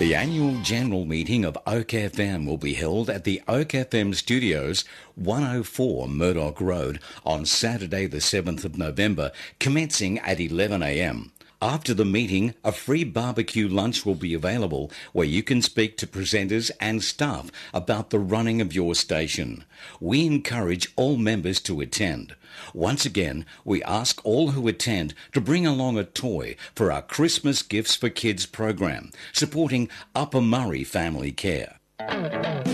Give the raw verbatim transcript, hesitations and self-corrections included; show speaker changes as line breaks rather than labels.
The annual general meeting of Oak F M will be held at the Oak F M Studios, one oh four Murdoch Road, on Saturday the seventh of November, commencing at eleven a m. After the meeting, a free barbecue lunch will be available where you can speak to presenters and staff about the running of your station. We encourage all members to attend. Once again, we ask all who attend to bring along a toy for our Christmas Gifts for Kids program, supporting Upper Murray Family Care.